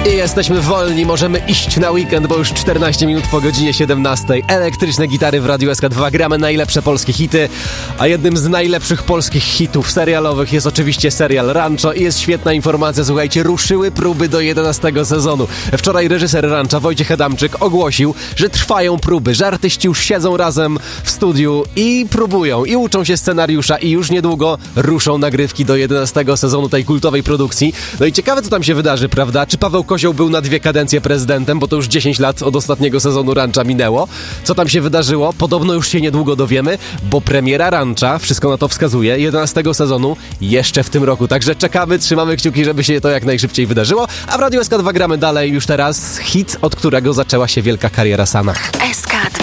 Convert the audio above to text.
I jesteśmy wolni, możemy iść na weekend, bo już 14 minut po godzinie 17. Elektryczne gitary w Radiu SK2, gramy najlepsze polskie hity, a jednym z najlepszych polskich hitów serialowych jest oczywiście serial Rancho i jest świetna informacja, słuchajcie, ruszyły próby do 11 sezonu. Wczoraj reżyser Rancha, Wojciech Adamczyk, ogłosił, że trwają próby, że artyści już siedzą razem w studiu i próbują, i uczą się scenariusza i już niedługo ruszą nagrywki do 11 sezonu tej kultowej produkcji. No i ciekawe, co tam się wydarzy, prawda? Czy Paweł Kozioł był na 2 kadencje prezydentem, bo to już 10 lat od ostatniego sezonu Rancha minęło. Co tam się wydarzyło? Podobno już się niedługo dowiemy, bo premiera Rancha, wszystko na to wskazuje, 11 sezonu jeszcze w tym roku. Także czekamy, trzymamy kciuki, żeby się to jak najszybciej wydarzyło. A w Radiu SK2 gramy dalej już teraz hit, od którego zaczęła się wielka kariera Sana. SK